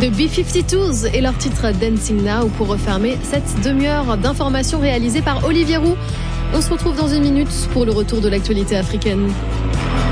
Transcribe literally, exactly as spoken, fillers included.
de B cinquante-deux et leur titre Dancing Now pour refermer cette demi-heure d'informations réalisée par Olivier Roux. On se retrouve dans une minute pour le retour de l'actualité africaine.